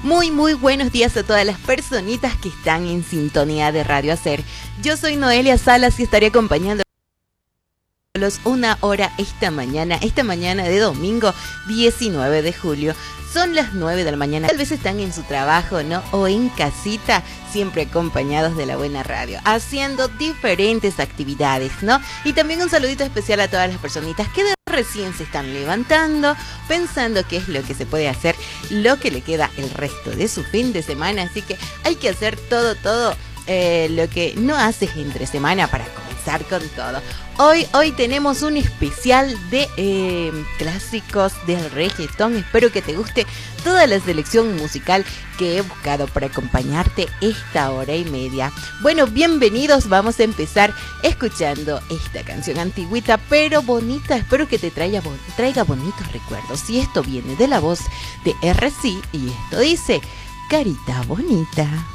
Muy buenos días a todas las personitas que están en sintonía de Radio Hacer. Yo soy Noelia Salas y estaré acompañándolos una hora esta mañana de domingo 19 de julio. Son las 9 de la mañana, tal vez están en su trabajo, ¿no? O en casita, siempre acompañados de la buena radio, haciendo diferentes actividades, ¿no? Y también un saludito especial a todas las personitas que recién se están levantando, pensando qué es lo que se puede hacer, lo que le queda el resto de su fin de semana. Así que hay que hacer todo lo que no haces entre semana para comenzar con todo. Hoy tenemos un especial de clásicos del reggaetón. Espero que te guste toda la selección musical que he buscado para acompañarte esta hora y media. Bueno, bienvenidos. Vamos a empezar escuchando esta canción antigüita pero bonita. Espero que te traiga bonitos recuerdos. Y esto viene de la voz de RC y esto dice: Carita Bonita.